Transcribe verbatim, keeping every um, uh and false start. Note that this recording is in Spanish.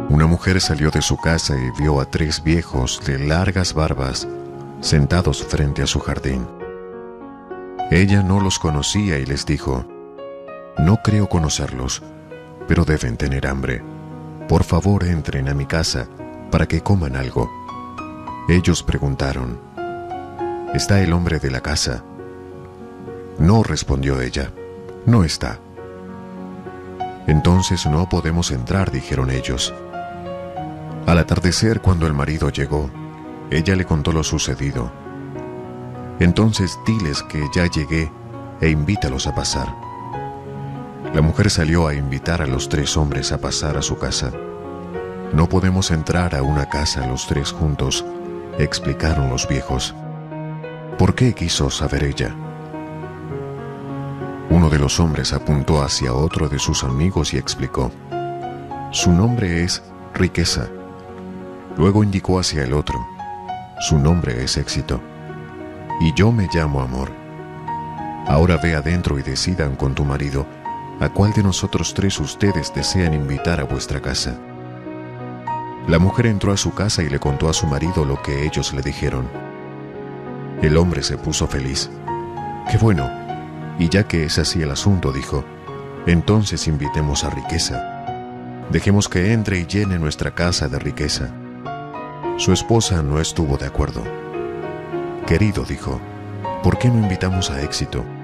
Una mujer salió de su casa y vio a tres viejos de largas barbas sentados frente a su jardín. Ella no los conocía y les dijo: «No creo conocerlos, pero deben tener hambre. Por favor, entren a mi casa para que coman algo». Ellos preguntaron: «¿Está el hombre de la casa?». «No», respondió ella, «no está». «Entonces no podemos entrar», dijeron ellos. Al atardecer, cuando el marido llegó, ella le contó lo sucedido. «Entonces diles que ya llegué e invítalos a pasar». La mujer salió a invitar a los tres hombres a pasar a su casa. «No podemos entrar a una casa los tres juntos», explicaron los viejos. «¿Por qué?», quiso saber ella. Uno de los hombres apuntó hacia otro de sus amigos y explicó: «Su nombre es Riqueza». Luego indicó hacia el otro: «Su nombre es Éxito. Y yo me llamo Amor. Ahora ve adentro y decidan con tu marido a cuál de nosotros tres ustedes desean invitar a vuestra casa». La mujer entró a su casa y le contó a su marido lo que ellos le dijeron. El hombre se puso feliz. «Qué bueno, y ya que es así el asunto», dijo, «entonces invitemos a Riqueza. Dejemos que entre y llene nuestra casa de riqueza». Su esposa no estuvo de acuerdo. «Querido», dijo, «¿por qué no invitamos a Éxito?